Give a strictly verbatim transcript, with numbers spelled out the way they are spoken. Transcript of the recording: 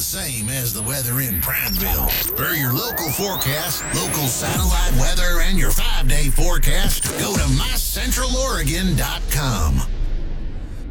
same as the weather in Prineville. For your local forecast, local satellite weather, and your five-day forecast, go to my central oregon dot com.